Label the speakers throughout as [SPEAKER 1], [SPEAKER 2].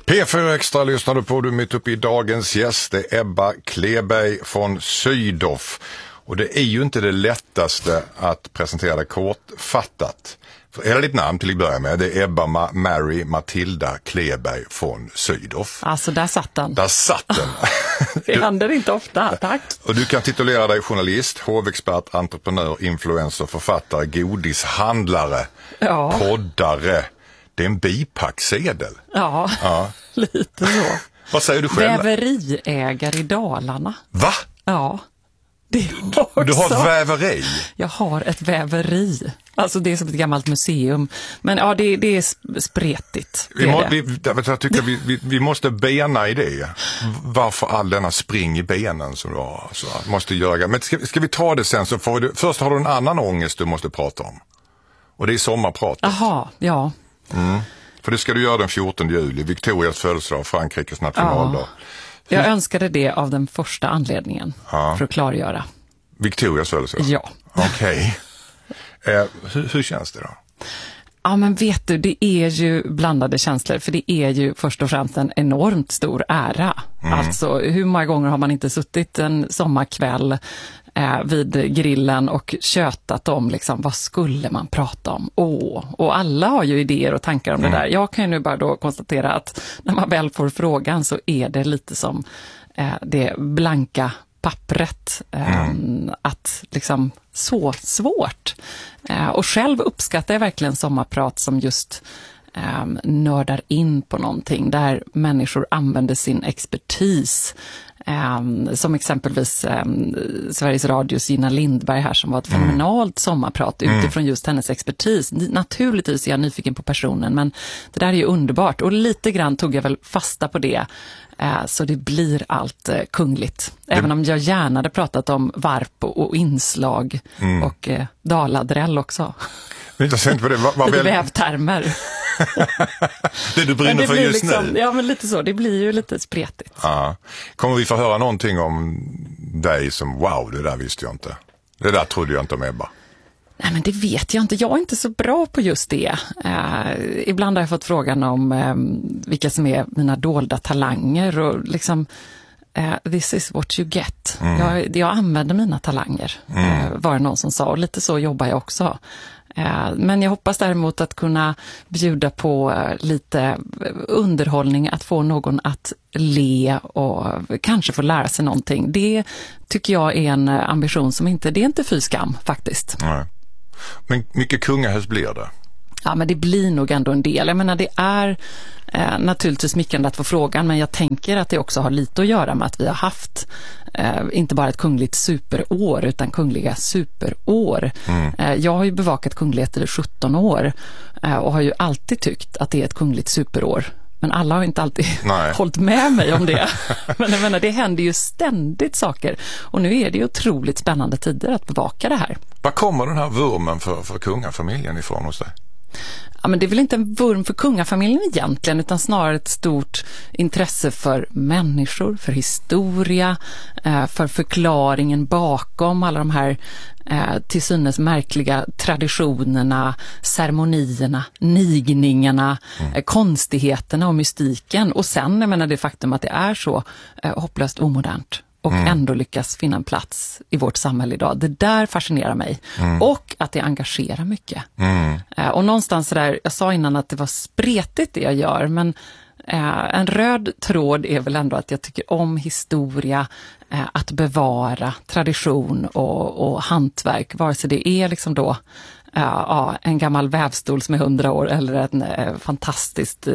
[SPEAKER 1] P4 Extra lyssnar du på, du mitt uppe i dagens gäst, det är Ebba Kleberg från Sydow. Och det är ju inte det lättaste att presentera det kortfattat. Hela ditt namn till att börja med, det är Ebba Mary Matilda Kleberg från Sydow.
[SPEAKER 2] Alltså där satt den.
[SPEAKER 1] Där satt den.
[SPEAKER 2] Det händer inte ofta, tack.
[SPEAKER 1] Och du kan titulera dig journalist, hovexpert, entreprenör, influencer, författare, godishandlare, poddare. Det är en bipacksedel.
[SPEAKER 2] Ja, lite så.
[SPEAKER 1] Vad säger du själv?
[SPEAKER 2] Väveriägare i Dalarna.
[SPEAKER 1] Va?
[SPEAKER 2] Ja. Det
[SPEAKER 1] du har ett väveri?
[SPEAKER 2] Jag har ett väveri. Alltså det är som ett gammalt museum. Men ja, det är spretigt.
[SPEAKER 1] Jag tycker vi måste bena i det. Varför all denna spring i benen som du har. Så måste göra. Men ska vi ta det sen så får du... Först har du en annan ångest du måste prata om. Och det är sommarpratet.
[SPEAKER 2] Jaha, ja.
[SPEAKER 1] För det ska du göra den 14 juli. Victorias födelsedag, Frankrikes nationaldag.
[SPEAKER 2] Jag önskade det av den första anledningen. För att klargöra.
[SPEAKER 1] Victorias födelsedag?
[SPEAKER 2] Ja.
[SPEAKER 1] Okej. Hur känns det då?
[SPEAKER 2] Ja, men vet du, det är ju blandade känslor. För det är ju först och främst en enormt stor ära. Alltså, hur många gånger har man inte suttit en sommarkväll vid grillen och tjötat om liksom, vad skulle man prata om? Och alla har ju idéer och tankar om det där. Jag kan ju nu bara då konstatera att när man väl får frågan så är det lite som det blanka pappret. Att liksom så svårt. Och själv uppskattar jag verkligen sommarprat som just nördar in på någonting där människor använder sin expertis. Som exempelvis Sveriges Radios Gina Lindberg här som var ett fenomenalt sommarprat utifrån just hennes expertis. Naturligtvis är jag nyfiken på personen, men det där är ju underbart och lite grann tog jag väl fasta på det. Så det blir allt kungligt. Även om jag gärna hade pratat om varp och inslag och daladräll också.
[SPEAKER 1] Intressant för det.
[SPEAKER 2] Lite vävtermer.
[SPEAKER 1] Det du brinner för just
[SPEAKER 2] liksom,
[SPEAKER 1] nu.
[SPEAKER 2] Ja, men lite så. Det blir ju lite spretigt.
[SPEAKER 1] Ja. Kommer vi få höra någonting om dig som, wow, det där visste jag inte. Det där trodde jag inte om Ebba.
[SPEAKER 2] Nej, men det vet jag inte. Jag är inte så bra på just det. Ibland har jag fått frågan om vilka som är mina dolda talanger och liksom this is what you get. Jag använder mina talanger, var det någon som sa. Och lite så jobbar jag också. Men jag hoppas däremot att kunna bjuda på lite underhållning, att få någon att le och kanske få lära sig någonting. Det tycker jag är en ambition som det är inte fy skam faktiskt.
[SPEAKER 1] Nej. Men mycket kungahus blir det?
[SPEAKER 2] Ja, men det blir nog ändå en del. Jag menar, det är naturligtvis smickrande att få frågan, men jag tänker att det också har lite att göra med att vi har haft inte bara ett kungligt superår utan kungliga superår. Jag har ju bevakat kungligheter i 17 år och har ju alltid tyckt att det är ett kungligt superår. Men alla har inte alltid hållit med mig om det. Men jag menar, det händer ju ständigt saker. Och nu är det ju otroligt spännande tider att bevaka det här.
[SPEAKER 1] Var kommer den här vurmen för kungafamiljen ifrån hos dig?
[SPEAKER 2] Ja, men det är väl inte en vurm för kungafamiljen egentligen, utan snarare ett stort intresse för människor, för historia, för förklaringen bakom alla de här till synes märkliga traditionerna, ceremonierna, nigningarna, konstigheterna och mystiken. Och sen, jag menar, det faktum att det är så hopplöst omodernt och ändå lyckas finna en plats i vårt samhälle idag. Det där fascinerar mig. Och att det engagerar mycket. Och någonstans där, jag sa innan att det var spretigt det jag gör, men en röd tråd är väl ändå att jag tycker om historia, att bevara tradition och hantverk, vare sig det är liksom då en gammal vävstol som är 100 år eller en fantastiskt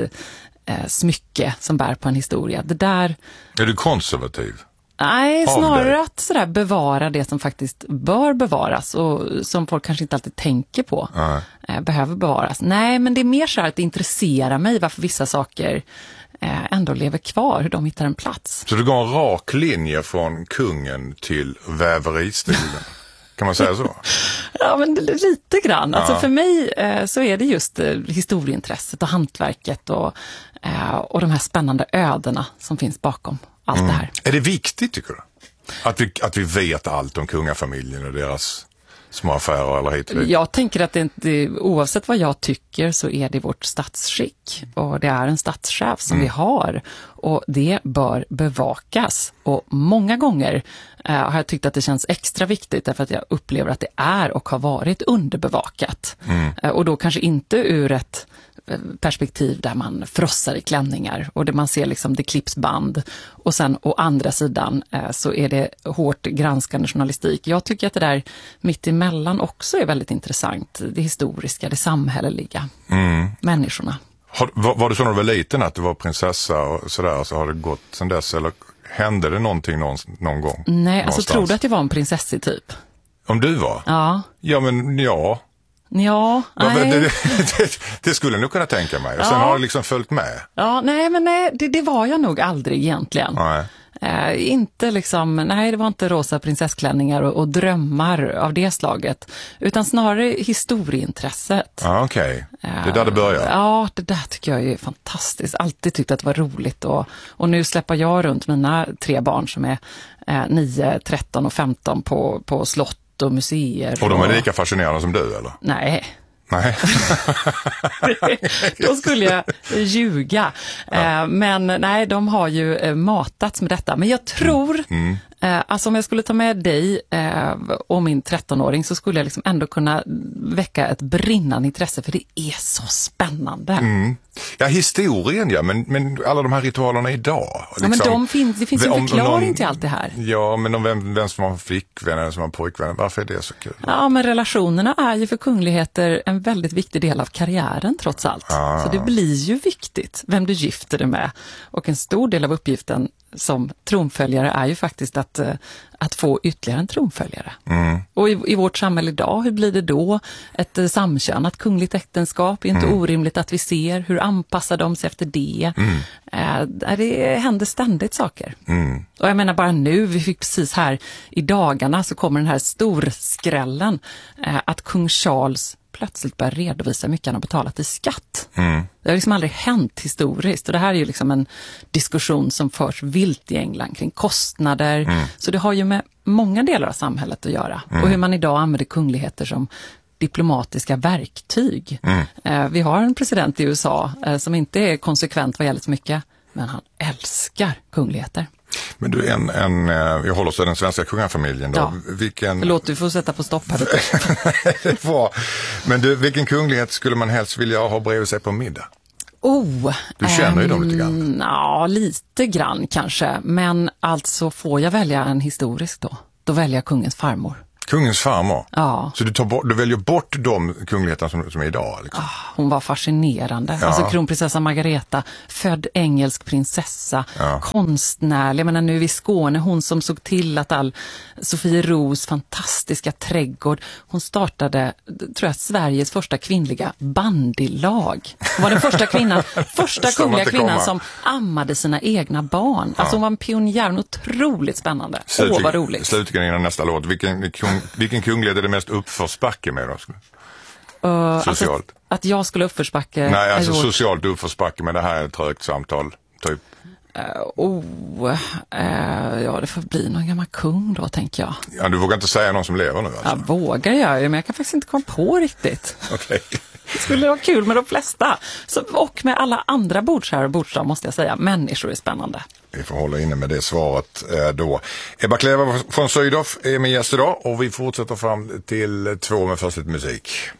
[SPEAKER 2] smycke som bär på en historia. Det där...
[SPEAKER 1] Är du konservativ?
[SPEAKER 2] Nej, snarare att sådär bevara det som faktiskt bör bevaras och som folk kanske inte alltid tänker på behöver bevaras. Nej, men det är mer så här att det intresserar mig varför vissa saker ändå lever kvar, hur de hittar en plats.
[SPEAKER 1] Så du går en rak linje från kungen till väveristilen? Kan man säga så?
[SPEAKER 2] Ja, men lite grann. Alltså för mig så är det just historieintresset och hantverket och de här spännande ödena som finns bakom allt det här.
[SPEAKER 1] Är det viktigt, tycker du? Att vi vet allt om kungafamiljen och deras små affärer eller hit och dit?
[SPEAKER 2] Jag tänker att det inte, oavsett vad jag tycker så är det vårt statsskick och det är en statschef som vi har och det bör bevakas. Och många gånger har jag tyckt att det känns extra viktigt därför att jag upplever att det är och har varit underbevakat. Och då kanske inte ur ett perspektiv där man frossar i klänningar och där man ser liksom det klipps band och sen å andra sidan så är det hårt granskande journalistik. Jag tycker att det där mitt emellan också är väldigt intressant. Det historiska, det samhälleliga, människorna.
[SPEAKER 1] Var det så när du var liten att du var prinsessa och sådär, så har det gått sedan dess eller hände det någonting någon gång?
[SPEAKER 2] Nej, alltså tror du att jag var en prinsessi typ?
[SPEAKER 1] Om du var?
[SPEAKER 2] Ja.
[SPEAKER 1] Ja, men ja.
[SPEAKER 2] Ja, nej.
[SPEAKER 1] Det skulle jag nog kunna tänka mig. Och sen har det liksom följt med.
[SPEAKER 2] Ja, nej, det var jag nog aldrig egentligen.
[SPEAKER 1] Nej.
[SPEAKER 2] Inte liksom, nej det var inte rosa prinsessklänningar och drömmar av det slaget. Utan snarare historieintresset.
[SPEAKER 1] Ja, okej. Det är där det börjar.
[SPEAKER 2] Ja, det där tycker jag är fantastiskt. Alltid tyckt att det var roligt. Och nu släpper jag runt mina 3 barn som är 9, 13 och 15 på slott och museer.
[SPEAKER 1] Och de är lika fascinerande som du, eller?
[SPEAKER 2] Nej.
[SPEAKER 1] Nej.
[SPEAKER 2] Då skulle jag ljuga. Ja. Men nej, de har ju matats med detta. Men jag tror, alltså om jag skulle ta med dig och min 13-åring så skulle jag liksom ändå kunna väcka ett brinnande intresse för det är så spännande.
[SPEAKER 1] Ja, historien ja, men alla de här ritualerna idag. Liksom,
[SPEAKER 2] ja, men det finns en förklaring till allt det här.
[SPEAKER 1] Ja, men om vem som har flickvän eller som har pojkvän, varför är det så kul?
[SPEAKER 2] Ja, men relationerna är ju för kungligheter en väldigt viktig del av karriären trots allt. Så det blir ju viktigt vem du gifter dig med. Och en stor del av uppgiften som tronföljare är ju faktiskt att få ytterligare en tronföljare. Och i vårt samhälle idag, hur blir det då? Ett samkönat kungligt äktenskap är inte orimligt att vi ser. Hur anpassar de sig efter det? Det händer ständigt saker. Och jag menar bara nu, vi fick precis här i dagarna så kommer den här storskrällen att kung Charles plötsligt börjar redovisa hur mycket han har betalat i skatt. Det har liksom aldrig hänt historiskt och det här är ju liksom en diskussion som förs vilt i England kring kostnader. Så det har ju med många delar av samhället att göra och hur man idag använder kungligheter som diplomatiska verktyg. Vi har en president i USA som inte är konsekvent vad gäller så mycket, men han älskar kungligheter. Men
[SPEAKER 1] du, jag håller oss till den svenska kungafamiljen då.
[SPEAKER 2] Ja. Förlåt, du får sätta på stopp här.
[SPEAKER 1] Det är bra. Men du, vilken kunglighet skulle man helst vilja ha bredvid sig på middag? Du känner ju dem lite grann.
[SPEAKER 2] Ja, lite grann kanske. Men alltså får jag välja en historisk då? Då väljer jag kungens farmor.
[SPEAKER 1] Kungens farmor?
[SPEAKER 2] Ja.
[SPEAKER 1] Så du väljer bort de kungligheterna som är idag? Liksom.
[SPEAKER 2] Hon var fascinerande. Ja. Alltså kronprinsessa Margareta, född engelsk prinsessa, konstnärlig. Jag menar nu i Skåne, hon som såg till att all Sofieros fantastiska trädgård. Hon startade, tror jag, Sveriges första kvinnliga bandylag. Hon var den första kungliga kvinnan som ammade sina egna barn. Alltså hon var en pionjär, otroligt spännande. Vad roligt.
[SPEAKER 1] Slutligen innan nästa låt, vilken kunglighet är det mest uppförsbacke med då? Socialt.
[SPEAKER 2] Alltså att jag skulle uppförsbacke?
[SPEAKER 1] Nej, alltså socialt uppförsbacke, men det här är ett trögt samtal, typ.
[SPEAKER 2] Ja, det får bli någon gammal kung då, tänker jag.
[SPEAKER 1] Ja, du vågar inte säga någon som lever nu alltså?
[SPEAKER 2] Jag vågar jag ju, men jag kan faktiskt inte komma på riktigt.
[SPEAKER 1] Okej.
[SPEAKER 2] Det skulle vara kul med de flesta. Och med alla andra bordsherrar och bordsdam måste jag säga. Människor är spännande.
[SPEAKER 1] Vi får hålla inne med det svaret då. Ebba Kleva från Sydow är min gäst idag och vi fortsätter fram till 2 med först lite musik.